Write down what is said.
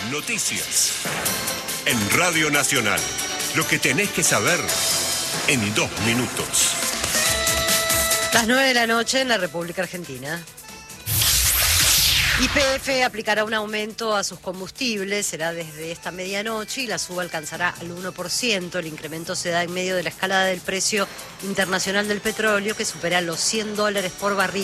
Noticias. En Radio Nacional. Lo que tenés que saber en 2 minutos. Las 9 de la noche en la República Argentina. YPF aplicará un aumento a sus combustibles, será desde esta medianoche y la suba alcanzará al 1%. El incremento se da en medio de la escalada del precio internacional del petróleo que supera los $100 por barril.